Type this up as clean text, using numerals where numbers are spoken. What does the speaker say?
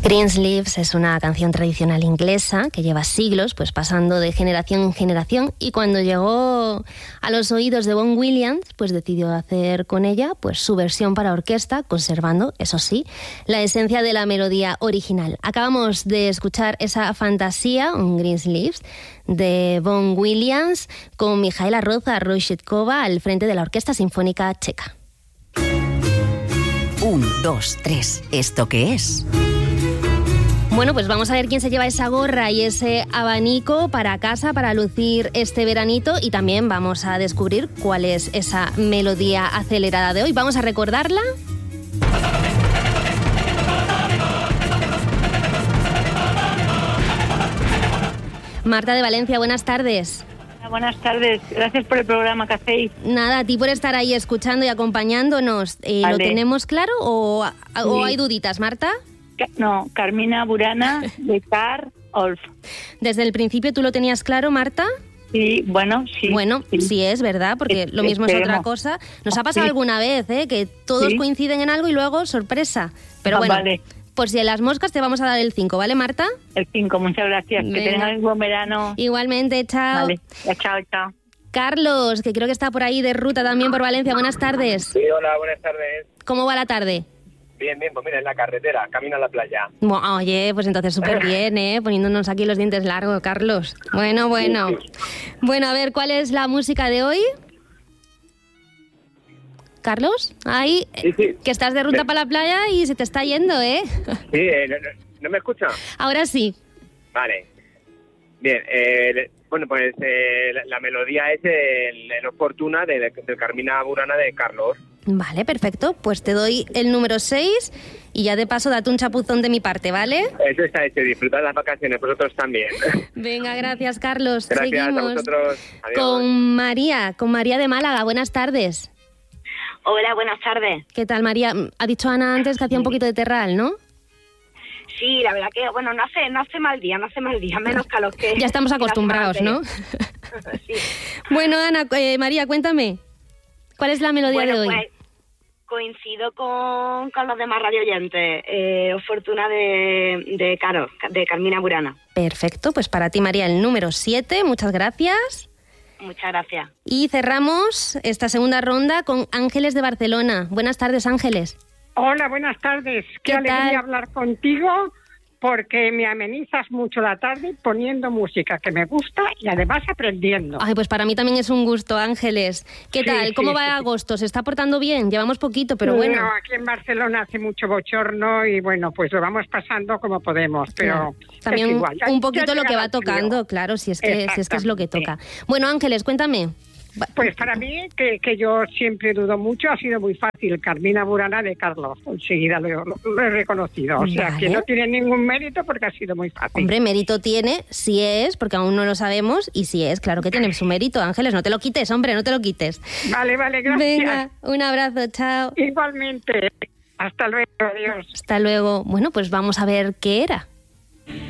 Greensleeves es una canción tradicional inglesa que lleva siglos pues pasando de generación en generación, y cuando llegó a los oídos de Vaughan Williams pues decidió hacer con ella pues su versión para orquesta, conservando, eso sí, la esencia de la melodía original. Acabamos de escuchar esa fantasía, un Greensleeves, de Vaughan Williams con Mijaela Rozsa-Rojtchová al frente de la Orquesta Sinfónica Checa. 1, 2, 3. ¿Esto qué es? Bueno, pues vamos a ver quién se lleva esa gorra y ese abanico para casa para lucir este veranito, y también vamos a descubrir cuál es esa melodía acelerada de hoy. Vamos a recordarla. Marta de Valencia, buenas tardes. Buenas tardes, gracias por el programa que hacéis. Nada, a ti por estar ahí escuchando y acompañándonos. Vale. ¿Lo tenemos claro o Sí. hay duditas, Marta? No, Carmina Burana de Car Olf. ¿Desde el principio tú lo tenías claro, Marta? Sí, bueno, sí. Bueno, sí es verdad, porque lo mismo es otra Esperemos. cosa. Nos ha pasado Sí. alguna vez, que todos Sí. coinciden en algo y luego sorpresa. Pero bueno, Vale, por si a las moscas te vamos a dar el 5, ¿vale, Marta? el 5, muchas gracias. Venga. Que tengáis buen verano. Igualmente, chao. Vale, ya, chao, chao. Carlos, que creo que está por ahí de ruta también por Valencia. Buenas tardes. Sí, hola, buenas tardes. ¿Cómo va la tarde? Bien, pues mira, en la carretera, camino a la playa. Oye, pues entonces súper bien, poniéndonos aquí los dientes largos, Carlos. Bueno. Bueno, a ver, ¿cuál es la música de hoy? Carlos, ahí, Sí. que estás de ruta para la playa y se te está yendo, ¿eh? Sí, ¿no me escucha? Ahora sí. Vale. Bien, bueno, pues la melodía es el Fortuna de Carmina Burana de Carlos. Vale, perfecto. Pues te doy el número 6 y ya de paso date un chapuzón de mi parte, ¿vale? Eso está hecho, disfrutad las vacaciones, vosotros también. Venga, gracias, Carlos. Gracias Seguimos a vosotros. Adiós. con María de Málaga. Buenas tardes. Hola, buenas tardes. ¿Qué tal, María? Ha dicho Ana antes que hacía un poquito de terral, ¿no? Sí, la verdad que, bueno, no hace mal día, menos calor que... Ya estamos que la acostumbrados, semana ¿no? anterior. Sí. Bueno, Ana, María, cuéntame. ¿Cuál es la melodía Bueno, de hoy? pues coincido con los demás radioyentes. Fortuna de Carmina Burana. Perfecto, pues para ti, María, el número 7. Muchas gracias. Muchas gracias. Y cerramos esta segunda ronda con Ángeles de Barcelona. Buenas tardes, Ángeles. Hola, buenas tardes. Qué ¿Qué alegría tal? hablar contigo, porque me amenizas mucho la tarde poniendo música que me gusta y además aprendiendo. Ay, pues para mí también es un gusto, Ángeles. ¿Qué Sí, tal? sí, ¿Cómo va sí. agosto? ¿Se está portando bien? Llevamos poquito, pero bueno. No, aquí en Barcelona hace mucho bochorno y bueno, pues lo vamos pasando como podemos, pero Claro. También es igual. un poquito Ya lo que llegará va el frío. tocando, claro, si es que es lo que toca. Exactamente. Bueno, Ángeles, cuéntame. Pues para mí, que yo siempre dudo mucho, ha sido muy fácil. Carmina Burana de Carlos, enseguida lo he reconocido. O sea, Vale. que no tiene ningún mérito porque ha sido muy fácil. Hombre, mérito tiene, si es, porque aún no lo sabemos, y si es, claro que tiene su mérito. Ángeles, no te lo quites, hombre, no te lo quites. Vale, gracias. Venga, un abrazo, chao. Igualmente. Hasta luego, adiós. Hasta luego. Bueno, pues vamos a ver qué era.